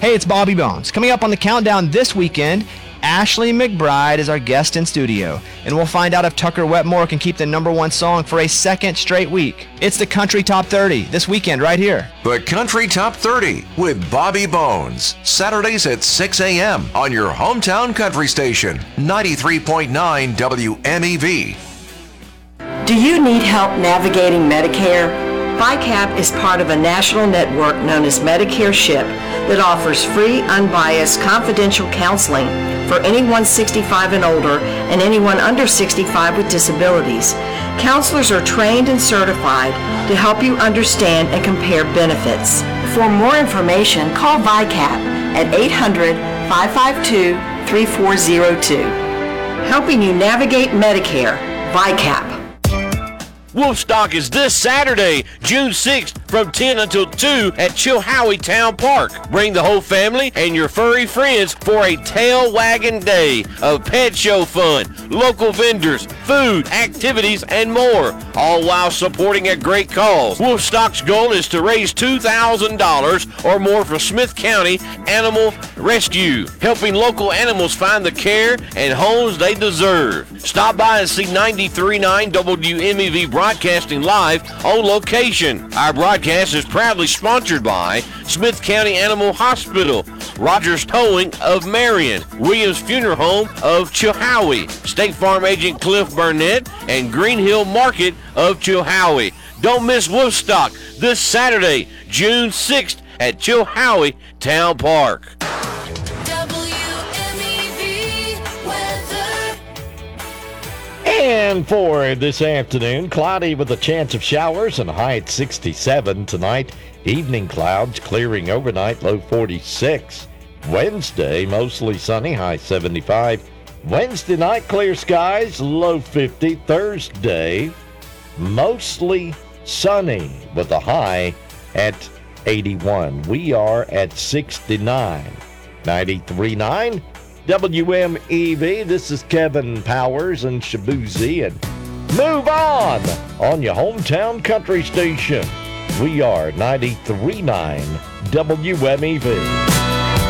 Hey, it's Bobby Bones. Coming up on the countdown this weekend, Ashley McBride is our guest in studio, and we'll find out if Tucker Wetmore can keep the #1 song for a second straight week. It's the Country Top 30 this weekend right here. The Country Top 30 with Bobby Bones. Saturdays at 6 a.m. on your hometown country station, 93.9 WMEV. Do you need help navigating Medicare? VICAP is part of a national network known as Medicare SHIP that offers free, unbiased, confidential counseling for anyone 65 and older and anyone under 65 with disabilities. Counselors are trained and certified to help you understand and compare benefits. For more information, call VICAP at 800-552-3402. Helping you navigate Medicare, VICAP. Wolfstock is this Saturday, June 6th from 10 until 2 at Chilhowie Town Park. Bring the whole family and your furry friends for a tail wagging day of pet show fun, local vendors, food, activities, and more, all while supporting a great cause. Wolfstock's goal is to raise $2,000 or more for Smith County Animal Rescue, helping local animals find the care and homes they deserve. Stop by and see 93.9 WMEV broadcasting live on location. Our broadcast is proudly sponsored by Smith County Animal Hospital, Rogers Towing of Marion, Williams Funeral Home of Chilhowie, State Farm Agent Cliff Burnett, and Green Hill Market of Chilhowie. Don't miss Wolfstock this Saturday, June 6th at Chilhowie Town Park. And for this afternoon, cloudy with a chance of showers and a high at 67 tonight. Evening clouds clearing overnight, low 46. Wednesday, mostly sunny, high 75. Wednesday night, clear skies, low 50. Thursday, mostly sunny with a high at 81. We are at 69. 93.9 WMEV. This is Kevin Powers and Shabuzi, and move on your hometown country station. We are 93.9 WMEV.